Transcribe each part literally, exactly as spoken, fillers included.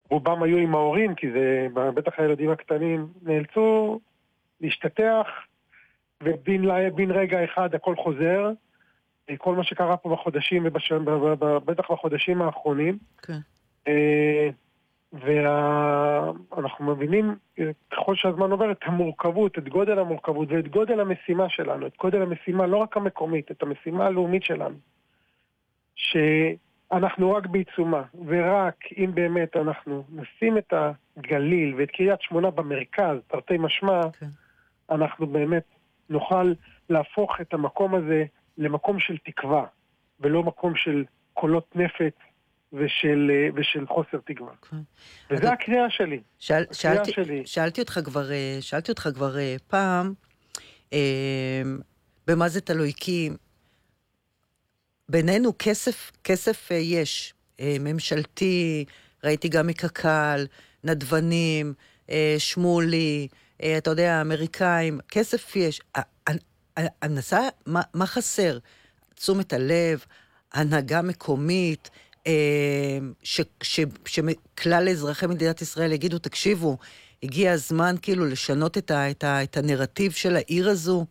רובם היו עם ההורים, כי זה, בטח הילדים הקטנים נאלצו להשתתח, ובין רגע אחד הכל חוזר, כל מה שקרה פה בחודשים, בטח בחודשים האחרונים. כן. ואנחנו מבינים, ככל שהזמן עובר, את המורכבות, את גודל המורכבות, ואת גודל המשימה שלנו, את גודל המשימה לא רק המקומית, את המשימה הלאומית שלנו. שאנחנו רק בעיצומה, ורק אם באמת אנחנו נשים את הגליל ואת קריית שמונה במרכז, תרתי משמע, okay. אנחנו באמת נוכל להפוך את המקום הזה למקום של תקווה, ולא מקום של קולות נפט ושל, ושל חוסר תקווה. Okay. וזה אתה... הקריאה שלי. שאל, הקריאה שאלתי, שלי. שאלתי אותך כבר, שאלתי אותך כבר פעם, אה, במה זה תלוי, כי בינינו כסף, כסף יש, ממשלתי, ראיתי גם מקקל, נדבנים, שמולי, אתה יודע, אמריקאים, כסף יש. הנסה, מה, מה חסר? תשומת הלב, הנהגה מקומית, ש, ש, שכלל אזרחי מדינת ישראל יגידו, תקשיבו, הגיע הזמן כאילו לשנות את, ה, את, ה, את הנרטיב של העיר הזו?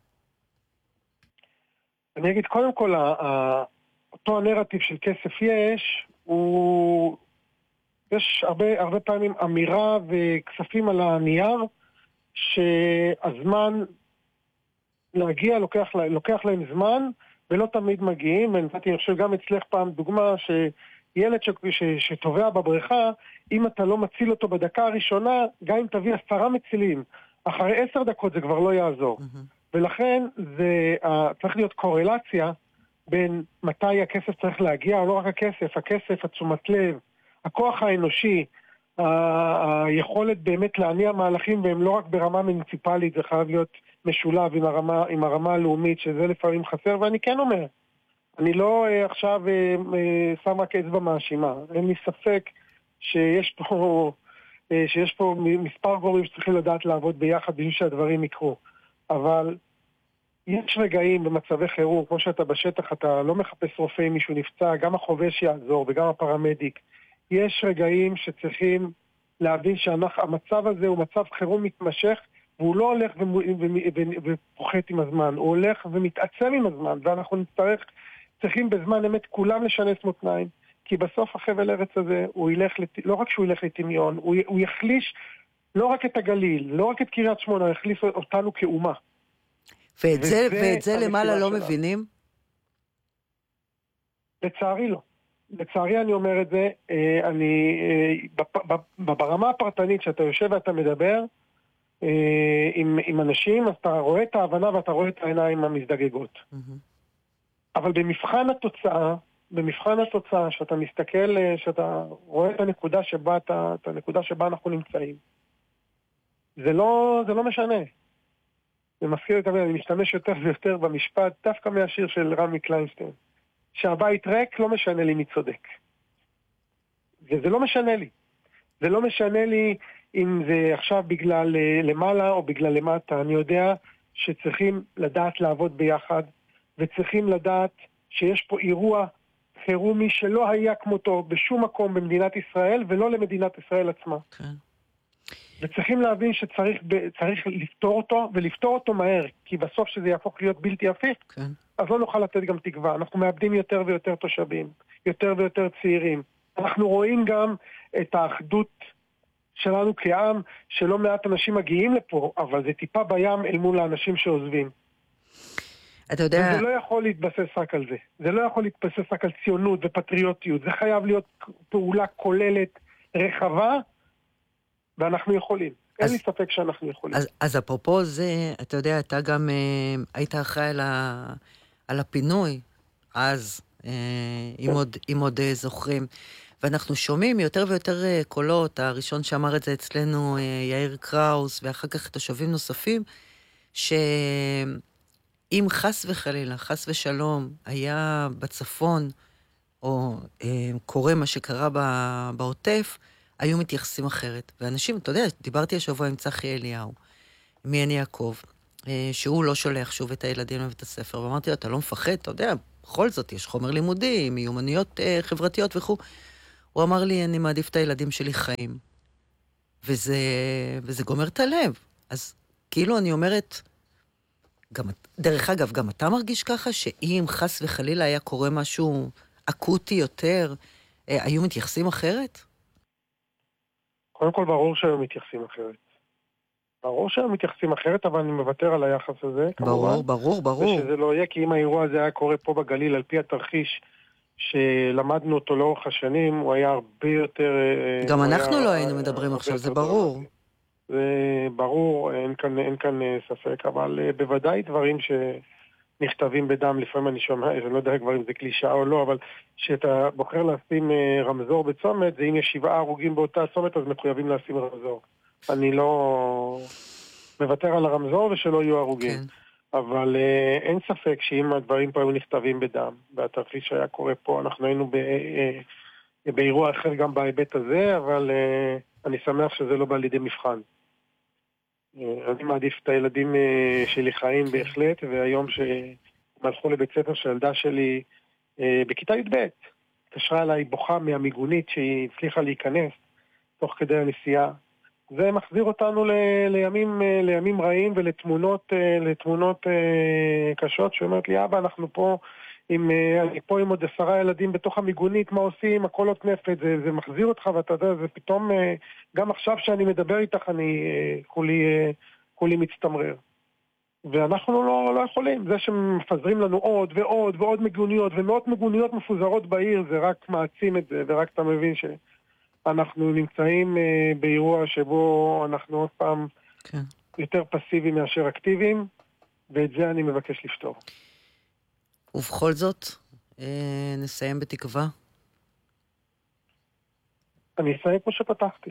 אני אגיד, קודם כל, אותו הנרטיב של כסף יש, הוא... יש הרבה, הרבה פעמים אמירה וכספים על הנייר, שהזמן להגיע, לוקח, לוקח להם זמן, ולא תמיד מגיעים. ונתתי, אני חושב, גם אצלך פעם דוגמה, שילד ש, ש, שטובע בבריכה, אם אתה לא מציל אותו בדקה הראשונה, גם אם תביא עשרה מצילים, אחרי עשר דקות זה כבר לא יעזור. Mm-hmm. ולכן זה, uh, צריך להיות קורלציה בין מתי הכסף צריך להגיע, או לא רק הכסף, הכסף, התשומת לב, הכוח האנושי, uh, היכולת באמת להניע מהלכים, והם לא רק ברמה מוניציפלית, זה חייב להיות משולב עם הרמה, עם הרמה הלאומית, שזה לפעמים חסר, ואני כן אומר, אני לא uh, עכשיו uh, uh, שם רק אצבע מאשימה, אין לי ספק שיש פה, uh, שיש פה מספר גורמים שצריכים לדעת לעבוד ביחד בשביל שהדברים יקרו. אבל יש רגעים במצבי חירום, כמו שאתה בשטח, אתה לא מחפש רופא אם מישהו נפצע, גם החובש יעזור וגם הפרמדיק. יש רגעים שצריכים להבין שהמצב הזה הוא מצב חירום מתמשך, והוא לא הולך ופוחת עם הזמן, הוא הולך ומתעצם עם הזמן, ואנחנו נצטרך, צריכים בזמן אמת כולם לשנס מותניים, כי בסוף החבל ארץ הזה, הוא ילך, לא רק שהוא ילך לטמיון, הוא, הוא יחליש לא רק את הגליל, לא רק את קריית שמונה, הוא יחליף אותנו כאומה. ואת זה, ואת זה למעלה לא מבינים? לצערי לא. לצערי אני אומר את זה, אני, ברמה הפרטנית שאתה יושב ואתה מדבר עם, עם אנשים, אז אתה רואה את ההבנה ואתה רואה את העיניים המזדגגות. אבל במבחן התוצאה, במבחן התוצאה, שאתה מסתכל, שאתה רואה את הנקודה שבה, את הנקודה שבה אנחנו נמצאים, זה לא, זה לא משנה. זה מזכיר את המילה, אני משתמש יותר ויותר במשפט, דווקא מהשיר של רמי קליינשטיין. שהבית ריק לא משנה לי מי צודק. וזה לא משנה לי. זה לא משנה לי אם זה עכשיו בגלל למעלה או בגלל למטה. אני יודע שצריכים לדעת לעבוד ביחד, וצריכים לדעת שיש פה אירוע חירומי שלא היה כמותו בשום מקום במדינת ישראל, ולא למדינת ישראל עצמה. כן. וצריכים להבין שצריך צריך לפתור אותו, ולפתור אותו מהר, כי בסוף שזה יהפוך להיות בלתי הפיך, כן. אז לא נוכל לתת גם תקווה. אנחנו מאבדים יותר ויותר תושבים, יותר ויותר צעירים. אנחנו רואים גם את האחדות שלנו כעם, שלא מעט אנשים מגיעים לפה, אבל זה טיפה בים אל מול האנשים שעוזבים. אתה יודע... וזה לא יכול להתבסס רק על זה. זה לא יכול להתבסס רק על ציונות ופטריוטיות. זה חייב להיות פעולה כוללת, רחבה, ואנחנו יכולים. אז, אין לי ספק שאנחנו יכולים. אז, אז אפרופו זה, אתה יודע, אתה גם אה, היית אחראי על, ה, על הפינוי, אז, אה, אם, עוד, אם עוד אה, זוכרים. ואנחנו שומעים יותר ויותר אה, קולות, הראשון שאמר את זה אצלנו, אה, יאיר קראוס, ואחר כך תושבים נוספים, שאם חס וחלילה, חס ושלום, היה בצפון, או אה, קורה מה שקרה בעוטף, היו מתייחסים אחרת. ואנשים, אתה יודע, דיברתי השבוע עם צחי אליהו, מעין יעקב, שהוא לא שולח שוב את הילדים לבית הספר, ואמרתי לו, אתה לא מפחד, אתה יודע, בכל זאת יש חומר לימודי, מיומנויות חברתיות וכו'. הוא אמר לי, אני מעדיף את הילדים שלי חיים. וזה, וזה גומר את הלב. אז כאילו אני אומרת, גם, דרך אגב, גם אתה מרגיש ככה שאם חס וחלילה היה קורה משהו אקוטי יותר, אה, היו מתייחסים אחרת? קודם כל ברור שהיו מתייחסים אחרת. ברור שהיו מתייחסים אחרת, אבל אני מוותר על היחס הזה, ברור, כמובן. ברור, ברור. ושזה לא יהיה, כי אם האירוע הזה היה קורה פה בגליל, על פי התרחיש שלמדנו אותו לאורך השנים, הוא היה הרבה יותר... גם אנחנו לא היינו מדברים עכשיו, זה ברור. זה ברור, אין כאן, אין כאן ספק, אבל בוודאי דברים שנכתבים בדם, לפעמים אני שומע, אני לא יודע כבר אם זה קלישאה או לא, אבל שאתה בוחר לשים רמזור בצומת, זה אם יש שבעה הרוגים באותה צומת, אז מחויבים לשים רמזור. אני לא מוותר על הרמזור ושלא יהיו הרוגים. כן. אבל אה, אין ספק שאם הדברים פה היו נכתבים בדם, והתרחיש שהיה קורה פה, אנחנו היינו ב, אה, אה, באירוע אחר גם בהיבט הזה, אבל אה, אני שמח שזה לא בא לידי מבחן. אה, אני מעדיף את הילדים אה, שלי חיים בהחלט, והיום שהם הלכו לבית ספר שהילדה שלי אה, בכיתה י"ב, התקשרה אליי בוכה מהמיגונית שהיא הצליחה להיכנס תוך כדי הנסיעה. זה מחזיר אותנו ל, לימים, לימים רעים ולתמונות לתמונות קשות שאומרת לי, אבא, אנחנו פה עם, אני פה עם עוד עשרה ילדים בתוך המיגונית, מה עושים? הקולות נפט, זה, זה מחזיר אותך, ואתה יודע, זה פתאום, גם עכשיו שאני מדבר איתך, אני כולי, כולי מצטמרר. ואנחנו לא, לא יכולים. זה שמפזרים לנו עוד ועוד ועוד מיגוניות, ומאות מיגוניות מפוזרות בעיר, זה רק מעצים את זה, ורק אתה מבין ש... אנחנו נמצאים uh, באירוע שבו אנחנו עוד פעם כן. יותר פסיביים מאשר אקטיביים, ואת זה אני מבקש לפתור. ובכל זאת, אה, נסיים בתקווה. אני אסיים כמו שפתחתי.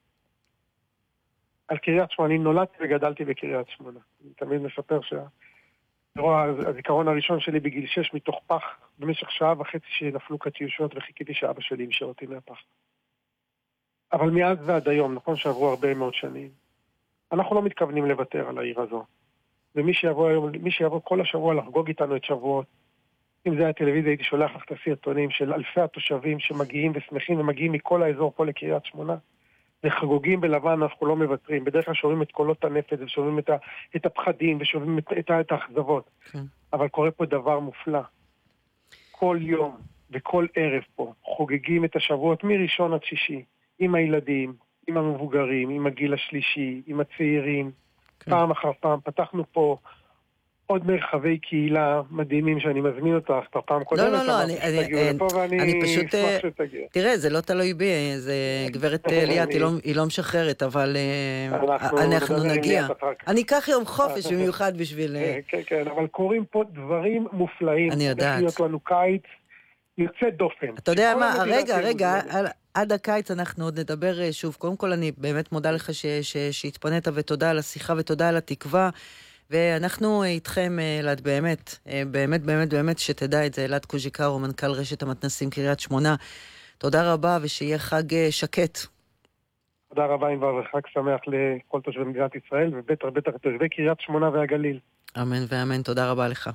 על קריית שמונה, אני נולדתי וגדלתי בקריית שמונה. אני תמיד מספר שהזיכרון הראשון שלי בגיל שש מתוך פח, במשך שעה וחצי שנפלו קטיושות, וחיכיתי שאבא שלי ימשר אותי מהפח. אבל מאז ועד היום, נכון שעברו הרבה מאוד שנים, אנחנו לא מתכוונים לוותר על העיר הזו. ומי שיבוא היום, מי שיבוא כל השבוע לחגוג איתנו את שבועות, אם זה היה טלוויזיה, הייתי שולח לך את הסרטונים של אלפי התושבים שמגיעים ושמחים ומגיעים מכל האזור פה לקריית שמונה. וחגוגים בלבן, אנחנו לא מוותרים. בדרך כלל שומעים את קולות הנפץ ושומעים את, ה, את הפחדים ושומעים את, את, את האכזבות. כן. אבל קורה פה דבר מופלא. כל יום וכל ערב פה חוגגים את השבועות מראשון עד שישי. עם הילדים, עם המבוגרים, עם הגיל השלישי, עם הצעירים. כן. פעם אחר פעם פתחנו פה עוד מרחבי קהילה מדהימים שאני מזמין אותך, אתה פעם קודמת. לא, לא, לא, אני, אני, לפה ואני אני פשוט, אשמח שתגיע. תראה, זה לא תלוי בי, זה גברת ליאת, היא, לא, היא לא משחררת, אבל אנחנו, אנחנו נגיע. אני אקח יום חופש במיוחד בשביל... כן, כן, אבל קורים פה דברים מופלאים. אני יודעת. להיות לנו קיץ יוצא דופן. אתה יודע מה, רגע, רגע, עד הקיץ אנחנו עוד נדבר שוב. קודם כל אני באמת מודה לך שהתפנית, ותודה על השיחה ותודה על התקווה. ואנחנו איתכם, אלעד, באמת, באמת, באמת, באמת, שתדע את זה, אלעד קוז'יקרו, מנכ"ל רשת המתנסים קריית שמונה. תודה רבה, ושיהיה חג שקט. תודה רבה, ענבר, וחג שמח לכל תושבי מדינת ישראל, ובטח, בטח, תושבי קריית שמונה והגליל. אמן ואמן, תודה רבה לך.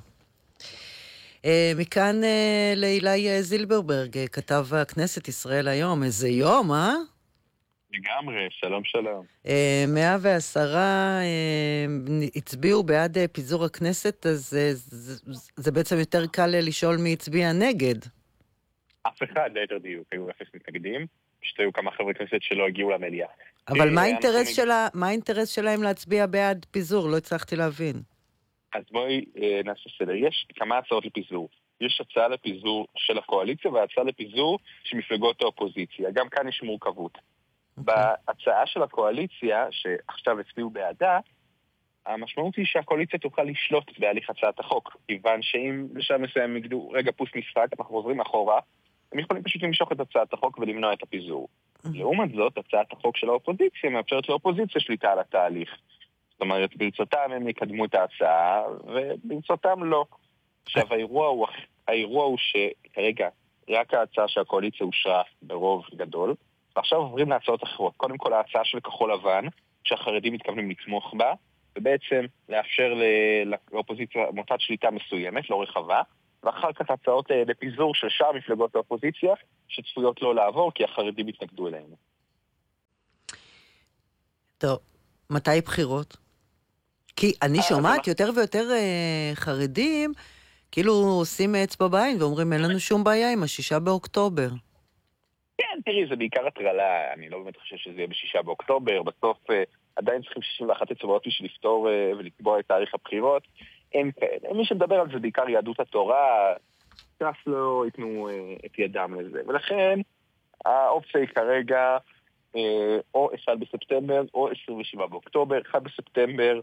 מכאן לאילי זילברברג, כתב הכנסת ישראל היום. איזה יום, אה? לגמרי, שלום שלום. מאה ועשרה הצביעו בעד פיזור הכנסת, אז זה בעצם יותר קל לשאול מי הצביע נגד. אף אחד, ליתר דיוק, היו אפס מתנגדים, פשוט היו כמה חברי כנסת שלא הגיעו למליאה. אבל מה האינטרס שלהם להצביע בעד פיזור? לא הצלחתי להבין. אז בואי נעשה סדר. יש כמה הצעות לפיזור. יש הצעה לפיזור של הקואליציה והצעה לפיזור של מפלגות האופוזיציה. גם כאן יש מורכבות. בהצעה של הקואליציה, שעכשיו הצביעו בעדה, המשמעות היא שהקואליציה תוכל לשלוט בהליך הצעת החוק, כיוון שאם לשם מסוים יגדו רגע פוס משחק, אנחנו חוזרים אחורה, הם יכולים פשוט למשוך את הצעת החוק ולמנוע את הפיזור. לעומת זאת, הצעת החוק של האופוזיציה מאפשרת לאופוזיציה שליטה על התהליך. זאת אומרת, ברצותם הם יקדמו את ההצעה, וברצותם לא. עכשיו, האירוע הוא, האירוע הוא שכרגע רק ההצעה של הקואליציה אושרה ברוב גדול, ועכשיו עוברים להצעות אחרות. קודם כל, ההצעה של כחול לבן, שהחרדים מתכוונים לתמוך בה, ובעצם לאפשר לאופוזיציה מוטת שליטה מסוימת, לא רחבה, ואחר כך הצעות לפיזור של שאר מפלגות האופוזיציה, שצפויות לא לעבור, כי החרדים התנגדו אליהם. טוב, מתי בחירות? כי אני שומעת יותר ויותר חרדים, כאילו עושים אצבע בעין ואומרים, אין לנו שום בעיה עם השישה באוקטובר. כן, תראי, זה בעיקר הטרלה, אני לא באמת חושב שזה יהיה בשישה באוקטובר, בסוף עדיין צריכים שישים ואחת אצבעות בשביל לפתור ולקבוע את תאריך הבחירות. אין כאלה. מי שמדבר על זה בעיקר יהדות התורה, ש"ס לא ייתנו את ידם לזה. ולכן האופציה היא כרגע או אחד בספטמבר או עשרים ושבעה באוקטובר. אחד בספטמבר,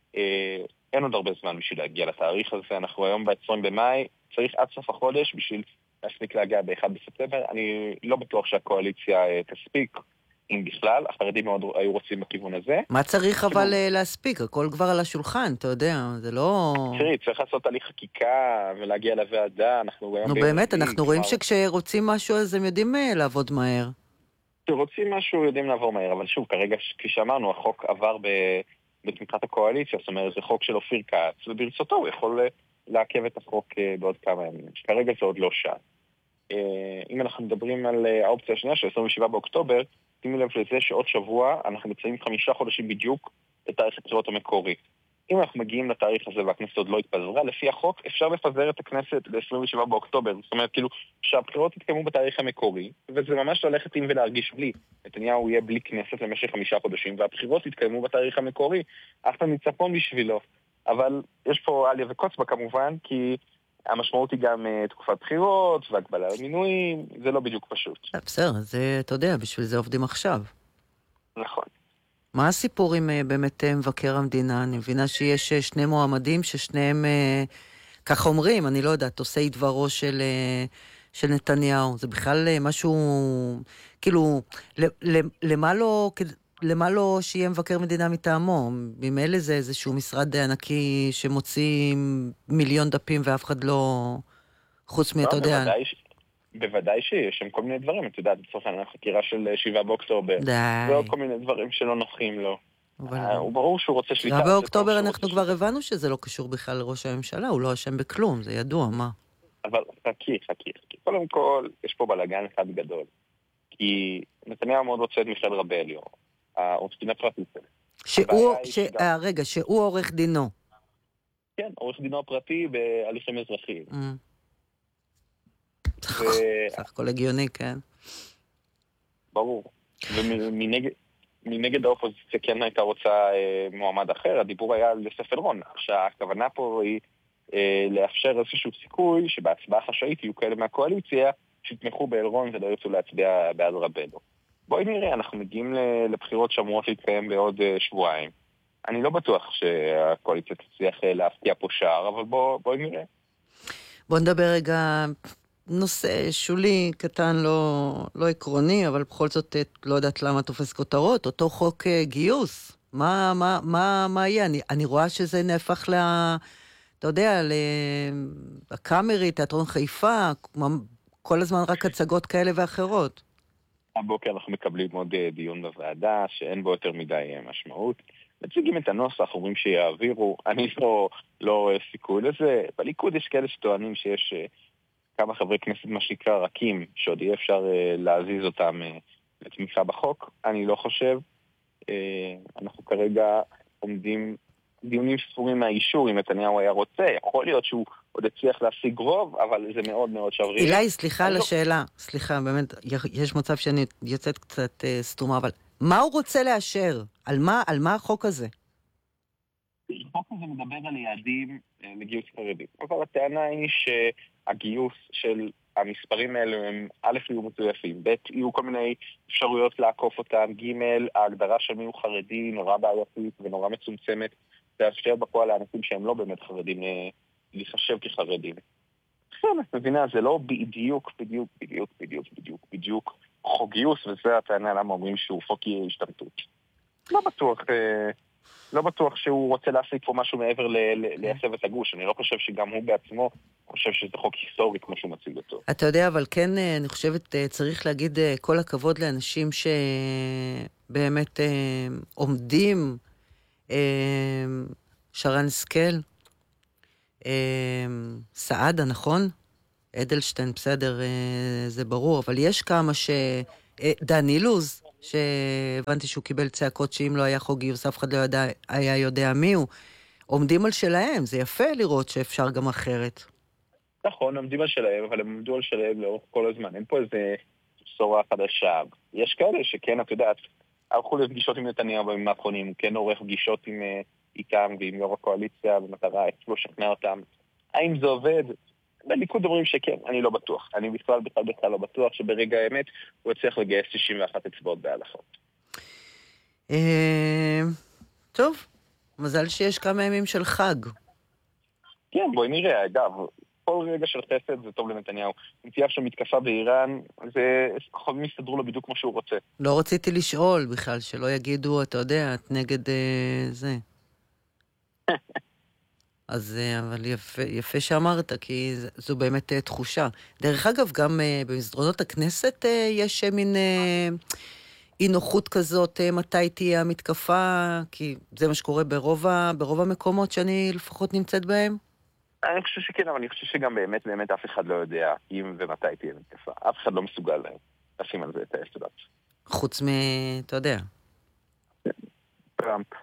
אין עוד הרבה זמן בשביל להגיע לתאריך הזה. אנחנו היום ב-עשרים במאי, צריך עד סוף החודש בשביל להספיק להגיע ב-אחד בספטמבר. אני לא בטוח שהקואליציה תספיק, אם בכלל. החרדים מאוד היו רוצים בכיוון הזה. מה צריך אבל להספיק? הכל כבר על השולחן, אתה יודע, זה לא... תראי, צריך לעשות תהליך חקיקה ולהגיע לוועדה. נו באמת, אנחנו רואים שכשרוצים משהו אז הם יודעים לעבוד מהר. כשרוצים משהו יודעים לעבור מהר, אבל שוב, כרגע, כפי שאמרנו, החוק עבר בתמיכת הקואליציה, זאת אומרת, זה חוק של אופיר כץ, וברצותו הוא יכול לעכב את החוק בעוד כמה ימים. כרגע זה עוד לא שעה. אם אנחנו מדברים על האופציה השנייה של עשרים ושבעה באוקטובר, שימי לב לזה שעוד שבוע אנחנו מציינים חמישה חודשים בדיוק לתאריך הבחירות המקורי. אם אנחנו מגיעים לתאריך הזה והכנסת עוד לא התפזרה, לפי החוק אפשר לפזר את הכנסת ב-עשרים ושבעה באוקטובר. זאת אומרת, כאילו, שהבחירות יתקיימו בתאריך המקורי, וזה ממש ללכת עם ולהרגיש בלי. נתניהו יהיה בלי כנסת למשך חמישה חודשים, והבחירות יתקיימו בתאריך המקורי. אף פעם ניצפון בשבילו. אבל יש פה עליה וקוצבה כמובן, כי המשמעות היא גם uh, תקופת בחירות והגבלה למינויים, זה לא בדיוק פשוט. בסדר, זה, אתה יודע, בשביל זה עובדים עכשיו. נכון. מה הסיפור עם uh, באמת uh, מבקר המדינה? אני מבינה שיש uh, שני מועמדים ששניהם, uh, כך אומרים, אני לא יודעת, עושי דברו של, uh, של נתניהו. זה בכלל uh, משהו, כאילו, למה לא... למה לא שיהיה מבקר מדינה מטעמו? במילא זה איזשהו משרד ענקי שמוציא מיליון דפים ואף אחד לא... חוץ מי, אתה יודע... בוודאי שיש שם כל מיני דברים. אתה יודע, בצורך העניין החקירה של שבעה באוקטובר. די. ועוד כל מיני דברים שלא נוחים לו. הוא ברור שהוא רוצה שליטה. שבעה באוקטובר אנחנו כבר הבנו שזה לא קשור בכלל לראש הממשלה, הוא לא אשם בכלום, זה ידוע, מה? אבל חכי, חכי, חכי. קודם כל, יש פה בלגן אחד גדול. כי נתניהו מאוד רוצה את מיכאל רבליו. העורך דין הפרטי. שהוא, רגע, שהוא עורך דינו. כן, עורך דינו הפרטי בהליכים אזרחיים. סך הכל הגיוני, כן. ברור. ומנגד האופוזיציה כן הייתה רוצה מועמד אחר, הדיבור היה על יוסף אלרון. שהכוונה פה היא לאפשר איזשהו סיכוי שבהצבעה חשאית יהיו כאלה מהקואליציה שיתמכו באלרון ולא ירצו להצביע בעד רבליו. בואי נראה, אנחנו מגיעים לבחירות שאמורות להתקיים בעוד שבועיים. אני לא בטוח שהקואליציה תצליח להפתיע פה שער, אבל בוא, בואי נראה. בוא נדבר רגע, נושא שולי, קטן, לא, לא עקרוני, אבל בכל זאת לא יודעת למה תופס כותרות, אותו חוק גיוס. מה, מה, מה, מה יהיה? אני, אני רואה שזה נהפך ל... אתה יודע, לקאמרי, תיאטרון חיפה, כל הזמן רק הצגות כאלה ואחרות. הבוקר אנחנו מקבלים עוד דיון בוועדה, שאין בו יותר מדי משמעות. מציגים את הנוסח, אומרים שיעבירו. אני לא, לא סיכוי לזה. בליכוד יש כאלה שטוענים שיש כמה חברי כנסת מה שנקרא רכים, שעוד יהיה אפשר להזיז אותם לתמיכה בחוק. אני לא חושב. אנחנו כרגע עומדים דיונים ספורים מהאישור, אם נתניהו היה רוצה. יכול להיות שהוא עוד הצליח להשיג רוב, אבל זה מאוד מאוד שברירי. אילי, סליחה על השאלה. סליחה, באמת, יש מצב שאני יוצאת קצת uh, סתומה, אבל מה הוא רוצה לאשר? על מה, על מה החוק הזה? החוק הזה מדבר על יעדים uh, לגיוס חרדים. אבל הטענה היא שהגיוס של המספרים האלו הם א' יהיו מזויפים, ב' יהיו כל מיני אפשרויות לעקוף אותם, ג' ההגדרה של מיהו חרדי נורא בעייתית ונורא מצומצמת, לאפשר בפועל לאנשים שהם לא באמת חרדים לחשב כחרדים. כן, את מבינה, זה לא בדיוק, בדיוק, בדיוק, בדיוק, בדיוק, בדיוק חוק גיוס, וזה הטענה למה אומרים שהוא חוק השתמטות. לא בטוח, לא בטוח שהוא רוצה להשיג פה משהו מעבר לייצב את הגוש. אני לא חושב שגם הוא בעצמו חושב שזה חוק היסטורי כמו שהוא מציג אותו. אתה יודע, אבל כן, אני חושבת, צריך להגיד כל הכבוד לאנשים שבאמת עומדים, שרן סקל, סעדה, נכון? אדלשטיין, בסדר, זה ברור, אבל יש כמה ש... דן אילוז, שהבנתי שהוא קיבל צעקות שאם לא היה חוק גיוס, אף אחד לא יודע, היה יודע מי הוא. עומדים על שלהם, זה יפה לראות שאפשר גם אחרת. נכון, עומדים על שלהם, אבל הם עומדו על שלהם לאורך כל הזמן. אין פה איזה בשורה חדשה. יש כאלה שכן, את יודעת, הלכו לפגישות עם נתניהו בימים האחרונים, כן עורך פגישות עם, איתם ועם יו"ר הקואליציה, במטרה אצלו לשכנע אותם. האם זה עובד? בליכוד אומרים שכן, אני לא בטוח. אני בכלל בכלל בכלל לא בטוח שברגע האמת הוא יצליח לגייס תשעים ואחת אצבעות בהלכות. טוב, מזל שיש כמה ימים של חג. כן, בואי נראה, אגב, כל רגע של חסד זה טוב לנתניהו. אם תהיה עכשיו מתקפה באיראן, זה חייבים יסתדרו לו בדיוק כמו שהוא רוצה. לא רציתי לשאול בכלל, שלא יגידו, אתה יודע, את נגד אה, זה. אז, אבל יפה, יפה שאמרת, כי זו באמת uh, תחושה. דרך אגב, גם uh, במסדרונות הכנסת uh, יש uh, מין uh, אי נוחות כזאת, uh, מתי תהיה המתקפה, כי זה מה שקורה ברוב, ברוב המקומות שאני לפחות נמצאת בהם. אני חושב שכן, אבל אני חושב שגם באמת, באמת אף אחד לא יודע אם ומתי תהיה מתקפה. אף אחד לא מסוגל לשים על זה את היסודות. חוץ מ... אתה יודע. טראמפ.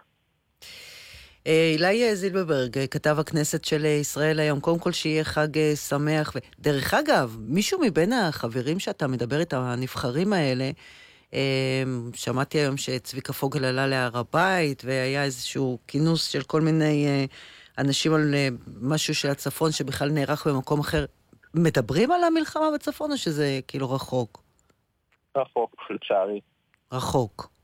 אילי זילברברג, כתב הכנסת של ישראל היום, קודם כל שיהיה חג שמח. דרך אגב, מישהו מבין החברים שאתה מדבר איתם, הנבחרים האלה, שמעתי היום שצביקה פוגל עלה להר הבית, והיה איזשהו כינוס של כל מיני אנשים על משהו של הצפון שבכלל נערך במקום אחר. מדברים על המלחמה בצפון או שזה כאילו רחוק? רחוק, לצערי. רחוק.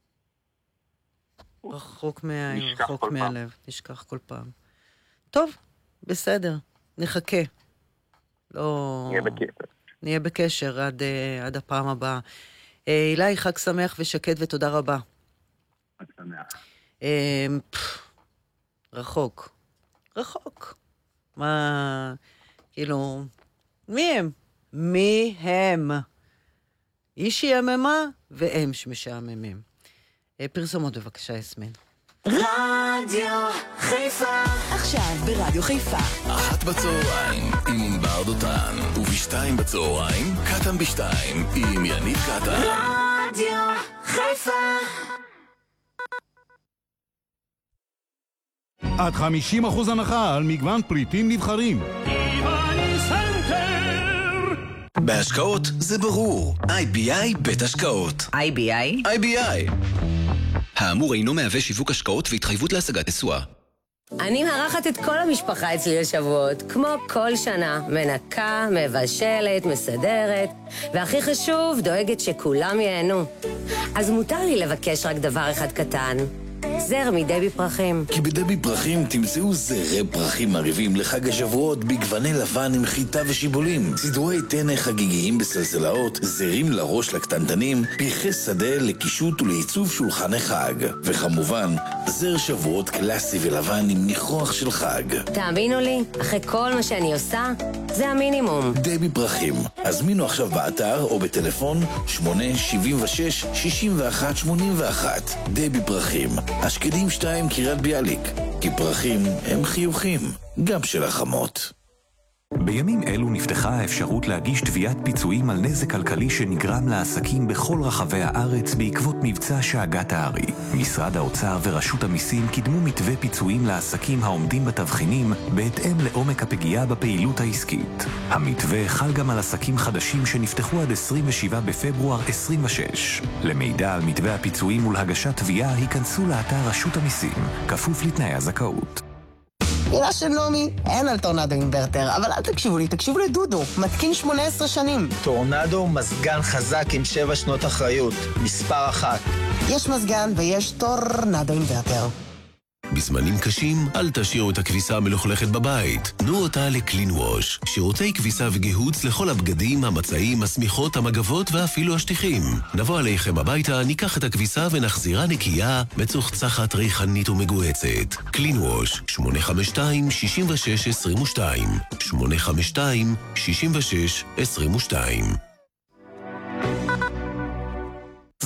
רחוק מהעין, רחוק מהלב. נשכח כל פעם. טוב, בסדר, נחכה. לא... נהיה בקשר. נהיה בקשר עד, עד הפעם הבאה. אילי, חג שמח ושקט ותודה רבה. חג שמח. רחוק. רחוק. מה... כאילו... מי הם? מי הם? איש יממה והם שמשעממים. פרסומות בבקשה, יסמין. רדיו חיפה. עכשיו ברדיו חיפה. אחת בצהריים עם ענבר דותן, ובשתיים בצהריים קטן בשתיים עם ינית קטן. רדיו חיפה. עד חמישים אחוז הנחה על מגוון פריטים נבחרים. בהשקעות זה ברור. איי בי איי בית השקעות. איי בי איי? איי בי איי. האמור אינו מהווה שיווק השקעות והתחייבות להשגת תשואה. אני מארחת את כל המשפחה אצלי לשבועות, כמו כל שנה. מנקה, מבשלת, מסדרת, והכי חשוב, דואגת שכולם ייהנו. אז מותר לי לבקש רק דבר אחד קטן. זר מדבי פרחים. כי בדבי פרחים תמצאו זרי פרחים מריבים לחג השבועות בגווני לבן עם חיטה ושיבולים, סידורי טנא חגיגיים בסלסלאות, זרים לראש לקטנטנים, פרחי שדה לקישוט ולעיצוב שולחני חג, וכמובן זר שבועות קלאסי ולבן עם ניחוח של חג. תאמינו לי, אחרי כל מה שאני עושה, זה המינימום. דבי פרחים, הזמינו עכשיו באתר או בטלפון שמונה שבעים ושש שישים ואחת שמונים ואחת. דבי פרחים, אשקדים שתיים קריית ביאליק, כי פרחים הם חיוכים, גם של החמות. בימים אלו נפתחה האפשרות להגיש תביעת פיצויים על נזק כלכלי שנגרם לעסקים בכל רחבי הארץ בעקבות מבצע שאגת הארי. משרד האוצר ורשות המיסים קידמו מתווה פיצויים לעסקים העומדים בתבחינים בהתאם לעומק הפגיעה בפעילות העסקית. המתווה חל גם על עסקים חדשים שנפתחו עד עשרים ושבעה בפברואר עשרים ושש. למידע על מתווה הפיצויים ולהגשת תביעה היכנסו לאתר רשות המיסים, כפוף לתנאי הזכאות. מילה של נעמי, אין על טורנדו אינברטר, אבל אל תקשיבו לי, תקשיבו לדודו, מתקין שמונה עשרה שנים. טורנדו מזגן חזק עם שבע שנות אחריות, מספר אחת. יש מזגן ויש טורנדו אינברטר. בזמנים קשים, אל תשאירו את הכביסה המלוכלכת בבית. תנו אותה לקלין ווש. שירותי כביסה וגיהוץ לכל הבגדים, המצעים, השמיכות, המגבות ואפילו השטיחים. נבוא עליכם הביתה, ניקח את הכביסה ונחזירה נקייה, מצוחצחת, ריחנית ומגועצת. קלין ווש, שמונה חמש שתיים שישים ושש עשרים ושתיים. שמונה חמש שתיים שישים ושש עשרים ושתיים.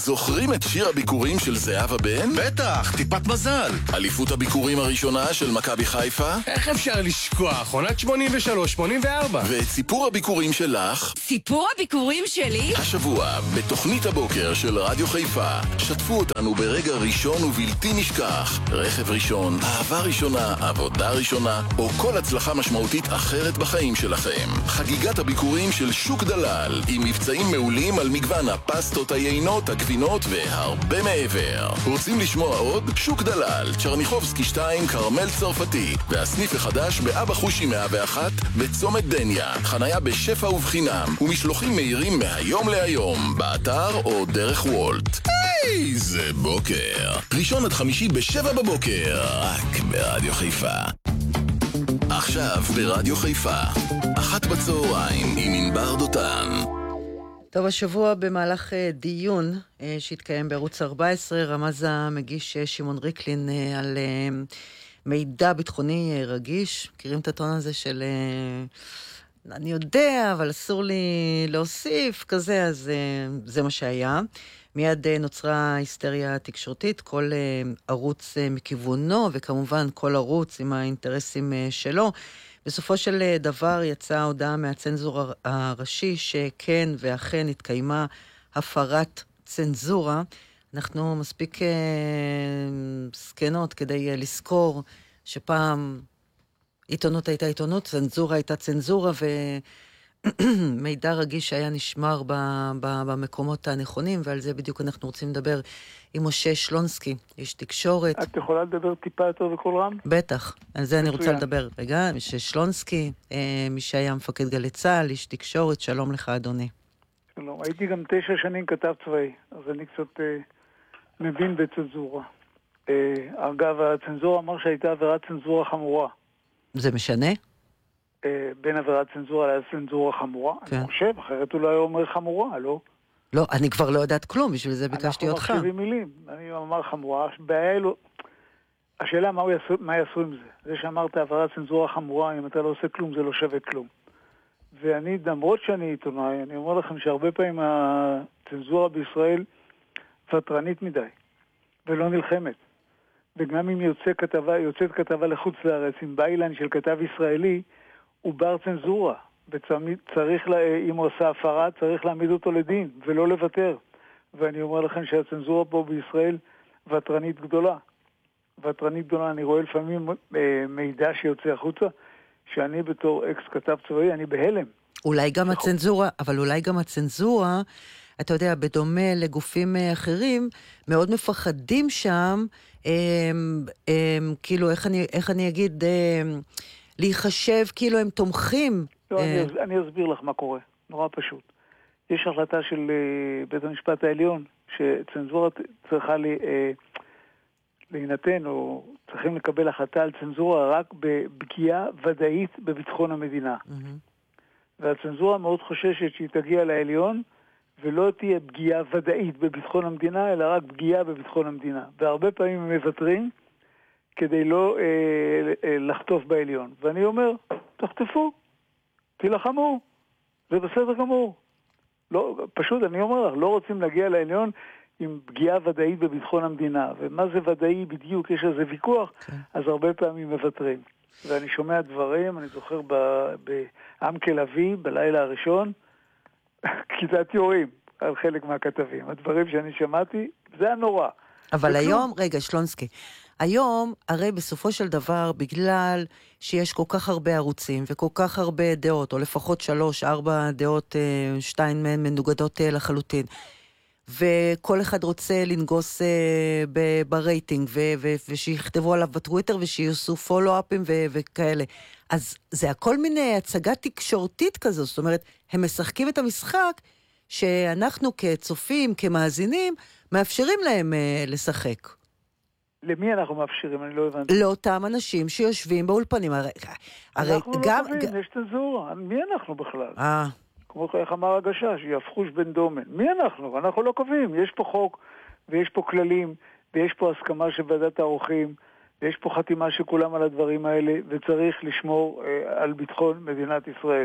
זוכרים את שיר הביקורים של זהבה בן? בטח, טיפת מזל. אליפות הביקורים הראשונה של מכבי חיפה? איך אפשר לשכוח? עונת שמונים ושלוש שמונים וארבע. ואת סיפור הביקורים שלך? סיפור הביקורים שלי? השבוע, בתוכנית הבוקר של רדיו חיפה, שתפו אותנו ברגע ראשון ובלתי נשכח. רכב ראשון, אהבה ראשונה, עבודה ראשונה, או כל הצלחה משמעותית אחרת בחיים שלכם. חגיגת הביקורים של שוק דלל, עם מבצעים מעולים על מגוון הפסטות, היינות, הגבינות והרבה מעבר. רוצים לשמוע עוד? שוק דלל, צ'רניחובסקי שתיים, קרמל צרפתי, והסניף החדש באבא חושי מאה ואחת בצומת דניה. חניה בשפע ובחינם, ומשלוחים מהירים מהיום להיום, באתר או דרך וולט. היי, זה בוקר. ראשון עד חמישי בשבע בבוקר, רק ברדיו חיפה. עכשיו ברדיו חיפה, אחת בצהריים עם ענבר דותן. טוב, השבוע במהלך דיון שהתקיים בערוץ ארבע עשרה, רמז המגיש שמעון ריקלין על מידע ביטחוני רגיש. מכירים את הטון הזה של אני יודע, אבל אסור לי להוסיף כזה, אז זה מה שהיה. מיד נוצרה היסטריה תקשורתית, כל ערוץ מכיוונו, וכמובן כל ערוץ עם האינטרסים שלו. בסופו של דבר יצאה הודעה מהצנזור הראשי שכן ואכן התקיימה הפרת צנזורה. אנחנו מספיק סקנות כדי לזכור שפעם עיתונות הייתה עיתונות, צנזורה הייתה צנזורה, ומידע רגיש היה נשמר במקומות הנכונים, ועל זה בדיוק אנחנו רוצים לדבר עם משה שלונסקי, איש תקשורת. את יכולה לדבר טיפה יותר בכל רם? בטח, על זה אני רוצה לדבר. רגע, משה שלונסקי, מי שהיה מפקד גלי צה"ל, איש תקשורת, שלום לך אדוני. שלום, הייתי גם תשע שנים כתב צבאי, אז אני קצת אה, מבין בצנזורה. אה, אגב, הצנזורה אמר שהייתה עבירת צנזורה חמורה. זה משנה? אה, בין עבירת צנזורה לצנזורה חמורה, כן. אני חושב, אחרת הוא לא היה אומר חמורה, לא? לא, אני כבר לא יודעת כלום, בשביל זה ביקשתי אותך. אנחנו מחשיבים מילים, אני אומר חמורה, בעיה אלו... השאלה מה, יעשו, מה יעשו עם זה. זה שאמרת עבירת צנזורה חמורה, אם אתה לא עושה כלום, זה לא שווה כלום. ואני, למרות שאני עיתונאי, אני אומר לכם שהרבה פעמים הצנזורה בישראל פטרנית מדי, ולא נלחמת. וגם אם יוצא כתבה, יוצאת כתבה לחוץ לארץ, עם ביילן של כתב ישראלי, הוא בר צנזורה. וצריך, אם הוא עושה הפרה, צריך להעמיד אותו לדין, ולא לוותר. ואני אומר לכם שהצנזורה פה בישראל פטרנית גדולה. פטרנית גדולה, אני רואה לפעמים מידע שיוצא החוצה, שאני בתור אקס כתב צבאי, אני בהלם. אולי גם הצנזורה, אבל אולי גם הצנזורה, אתה יודע, בדומה לגופים אחרים, מאוד מפחדים שם, הם, הם, כאילו, איך אני, איך אני אגיד, הם, להיחשב, כאילו הם תומכים. לא, אני, אני אסביר לך מה קורה, נורא פשוט. יש החלטה של בית המשפט העליון, שצנזורה צריכה לי, להינתן, או צריכים לקבל החלטה על צנזורה רק בפגיעה ודאית בביטחון המדינה. והצנזורה מאוד חוששת שהיא תגיע לעליון, ולא תהיה פגיעה ודאית בביטחון המדינה, אלא רק פגיעה בביטחון המדינה. והרבה פעמים הם מוותרים כדי לא אה, אה, לחטוף בעליון. ואני אומר, תחטפו, תילחמו, זה בסדר גמור. לא, פשוט אני אומר לך, לא רוצים להגיע לעליון עם פגיעה ודאית בביטחון המדינה. ומה זה ודאי בדיוק, יש איזה ויכוח, okay. אז הרבה פעמים מוותרים. ואני שומע דברים, אני זוכר בעם כל אביב, בלילה הראשון, כיתת יורים על חלק מהכתבים. הדברים שאני שמעתי, זה הנורא. אבל וכלום. היום, רגע, שלונסקי, היום, הרי בסופו של דבר, בגלל שיש כל כך הרבה ערוצים, וכל כך הרבה דעות, או לפחות שלוש, ארבע דעות, שתיים מהן מנוגדות לחלוטין, וכל אחד רוצה לנגוס uh, ברייטינג, ו- ו- ושיכתבו עליו בטוויטר, ושיעשו פולו-אפים ו- וכאלה. אז זה הכל מיני הצגה תקשורתית כזו, זאת אומרת, הם משחקים את המשחק, שאנחנו כצופים, כמאזינים, מאפשרים להם uh, לשחק. למי אנחנו מאפשרים? אני לא הבנתי. לאותם אנשים שיושבים באולפנים. הרי, הרי אנחנו גם, לא קובעים, ג... יש צנזורה. מי אנחנו בכלל? אה... כמו איך אמר הגשש, יפחוש בן דומן. מי אנחנו? אנחנו לא קובעים. יש פה חוק, ויש פה כללים, ויש פה הסכמה של ועדת העורכים, ויש פה חתימה של כולם על הדברים האלה, וצריך לשמור אה, על ביטחון מדינת ישראל.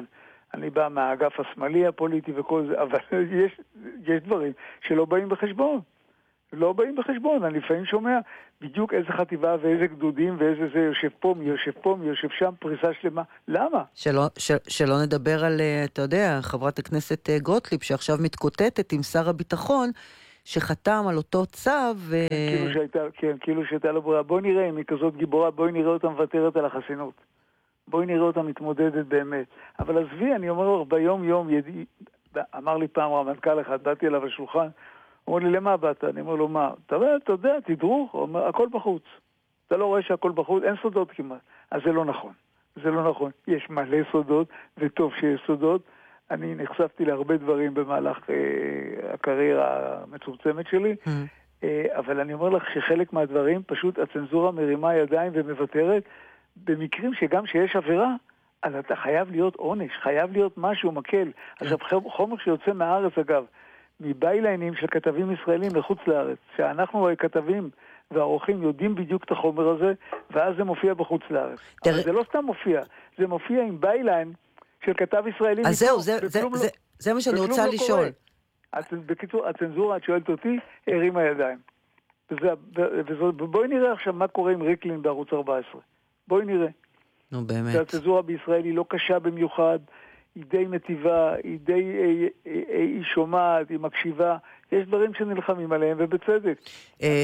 אני בא מהאגף השמאלי הפוליטי וכל זה, אבל יש, יש דברים שלא באים בחשבון. לא באים בחשבון. אני לפעמים שומע בדיוק איזה חטיבה ואיזה גדודים ואיזה זה יושב פה, מי יושב פה, מי יושב שם, פריסה שלמה. למה? שלא, ש, שלא נדבר על, אתה יודע, חברת הכנסת גוטליב, שעכשיו מתקוטטת עם שר הביטחון, שחתם על אותו צו ו... כאילו שהייתה, כן, כאילו שהייתה לו ברירה. בואי נראה אם היא כזאת גיבורה, בואי נראה אותה מוותרת על החסינות. בואי נראה אותה מתמודדת באמת. אבל עזבי, אני אומר לך, ביום יום, ידי... אמר לי פעם רמטכ"ל אחד, באתי אליו השולחן, הוא אומר לי, למה באת? אני אומר לו, מה? אתה יודע, אתה יודע, תדרוך, הוא אומר, הכל בחוץ. אתה לא רואה שהכל בחוץ, אין סודות כמעט. אז זה לא נכון. זה לא נכון. יש מלא סודות, וטוב שיש סודות. אני נחשפתי להרבה דברים במהלך אה, הקריירה המצומצמת שלי, mm. אה, אבל אני אומר לך שחלק מהדברים, פשוט הצנזורה מרימה ידיים ומוותרת, במקרים שגם שיש עבירה, אז אתה חייב להיות עונש, חייב להיות משהו מקל. Mm. עכשיו, חומר שיוצא מהארץ, אגב, מביילינים של כתבים ישראלים לחוץ לארץ, שאנחנו כתבים והעורכים יודעים בדיוק את החומר הזה, ואז זה מופיע בחוץ לארץ. תר... אבל זה לא סתם מופיע, זה מופיע עם בייליין, של כתב ישראלי. אז זהו, זה, זה, לא, זה, זה מה שאני רוצה לא לשאול. את, בקיצור, הצנזורה, את שואלת אותי, הרים הידיים. וזה, וזה, בואי נראה עכשיו מה קורה עם ריקלין בערוץ ארבע עשרה. בואי נראה. נו, באמת. הצנזורה בישראל היא לא קשה במיוחד, היא די מטיבה, היא די, היא, היא, היא שומעת, היא מקשיבה. יש דברים שנלחמים עליהם, ובצדק. אני